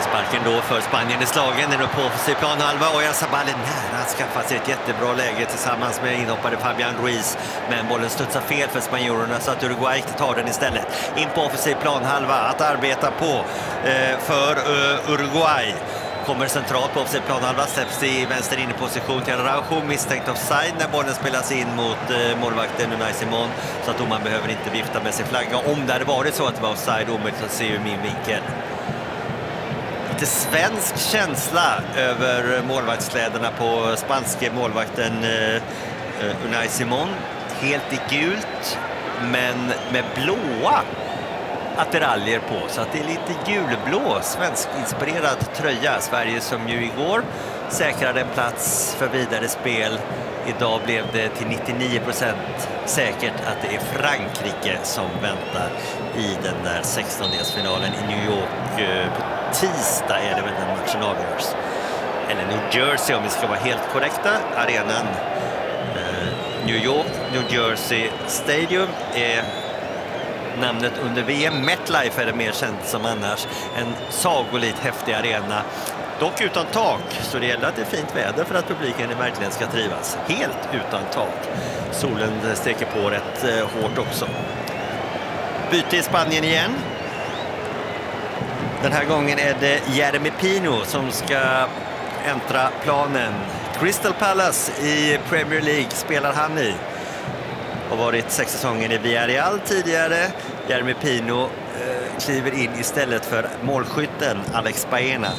Frisparken då för Spanien i slagen. Den är på offensiv planhalva och Oyarzabal är nära att skaffa sig ett jättebra läge tillsammans med inhoppare Fabián Ruiz. Men bollen studsar fel för spanjorerna så att Uruguay tar den istället. In på offensiv planhalva att arbeta på för Uruguay. Kommer centralt på offensiv planhalva, släpps i vänster inneposition till Araujo, misstänkt offside när bollen spelas in mot målvakten Unai Simón, så att domaren behöver inte vifta med sin flagga. Om det hade varit så att det var offside, omöjligt att se ur min vinkel. Lite svensk känsla över målvaktskläderna på spanske målvakten Unai Simón. Helt i gult, men med blåa attiraljer på, så att det är lite gulblå svensk-inspirerad tröja. Sverige som ju igår säkrade en plats för vidare spel. Idag blev det till 99% säkert att det är Frankrike som väntar i den där 16-delsfinalen i New York. På tisdag är det väl den matchen avgörs. Eller New Jersey om vi ska vara helt korrekta. Arenan New York, New Jersey Stadium är namnet under VM. MetLife är det mer känt som annars. En sagolikt häftig arena. Dock utan tak, så det gäller att det är fint väder för att publiken verkligen ska trivas. Helt utan tak. Solen steker på rätt hårt också. Byte i Spanien igen. Den här gången är det Jeremy Pino som ska äntra planen. Crystal Palace i Premier League spelar han i. Har varit 6 säsonger i Villarreal tidigare. Jeremy Pino kliver in istället för målskytten Alex Baena.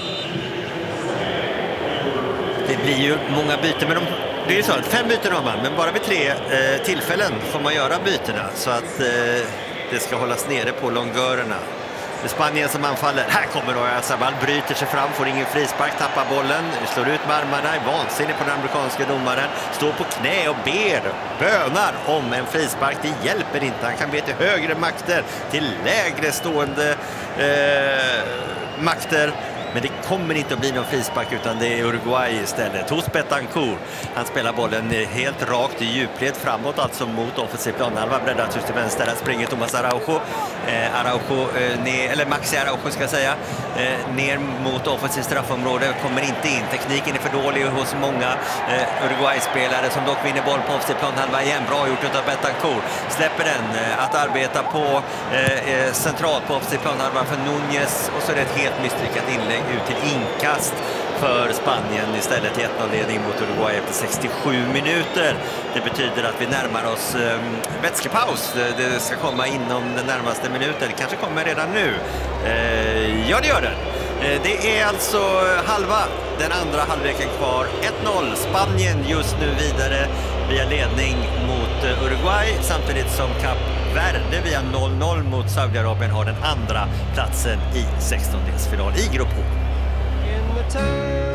Det blir ju många byten, men det är ju så att 5 byten har man, men bara vid 3 tillfällen får man göra bytena så att det ska hållas nere på longörerna. Det är Spanien som anfaller. Här kommer Oyarzabal, bryter sig fram, får ingen frispark, tappar bollen, slår ut med armarna, är vansinnig på den amerikanska domaren, står på knä och bönar om en frispark. Det hjälper inte, han kan be till högre makter, till lägre stående makter. Men det kommer inte att bli någon frispark, utan det är Uruguay istället. Hos Betancourt. Han spelar bollen helt rakt i djupled framåt, alltså mot offensiv planhalva. Breddat just till vänster. Där springer Thomas Araujo. Maxi Araujo ska jag säga. Ner mot offensiv straffområde. Kommer inte in. Tekniken är för dålig hos många Uruguay-spelare som dock vinner boll på offensiv planhalva igen. Bra gjort av Betancourt. Släpper den att arbeta på centralt på offensiv planhalva för Núñez. Och så är det ett helt misslyckat inlägg ut till inkast för Spanien istället till 1-0-ledning mot Uruguay efter 67 minuter. Det betyder att vi närmar oss vätskepaus. Det ska komma inom den närmaste minuten. Det kanske kommer redan nu. Ja, det gör det. Det är alltså den andra halvleken kvar. 1-0. Spanien just nu vidare via ledning mot Uruguay, samtidigt som Kap Verde via 0-0 mot Saudiarabien har den andra platsen i 16-delsfinal i grupp H.